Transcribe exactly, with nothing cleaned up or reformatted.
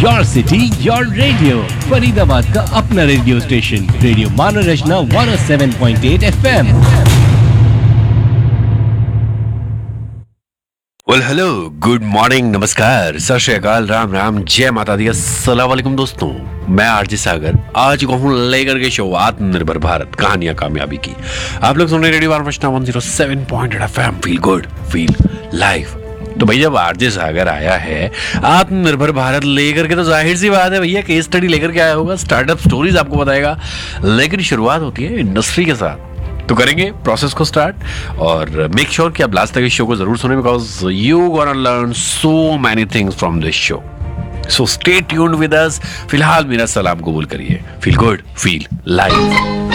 Your city your radio, Faridabad का अपना radio station, radio मनोरंजना one O seven point eight F M. Well hello, good morning, नमस्कार, सत श्री अकाल, राम राम, जय माता दी, अस्सलाम वालेकुम दोस्तों। मैं आरजे सागर आज को हूँ लेकर के शो आत्मनिर्भर भारत, कहानियां कामयाबी की। आप लोग सुन रहे रेडियो मनोरंजना one O seven point eight F M. Feel good, feel live. तो भाई जब आरजे सागर आया है आत्मनिर्भर भारत लेकर के, तो जाहिर सी बात है भैया केस स्टडी लेकर के आया होगा, स्टार्टअप स्टोरीज आपको बताएगा। लेकिन शुरुआत होती है इंडस्ट्री के साथ। तो करेंगे प्रोसेस को स्टार्ट और मेक श्योर कि आप लास्ट तक इस शो को जरूर सुने, because you gonna learn so many things from this show. So stay tuned with us. फिलहाल मेरा सलाम कबूल करिए। Feel good, feel live.